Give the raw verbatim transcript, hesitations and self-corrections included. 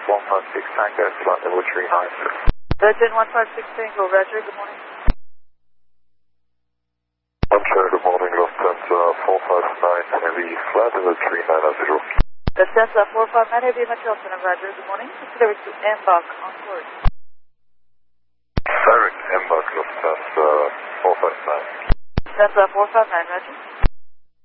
one five six Tango, flight level three nine. Virgin one five six Tango, Roger, good morning. Roger, good morning, Lufthansa four five nine Heavy, flight level three nine zero. Lufthansa four five nine Heavy, Metro, Roger, good morning. Consider to embark on board. Direct embark, Lufthansa four five nine. Lufthansa four five nine, Roger.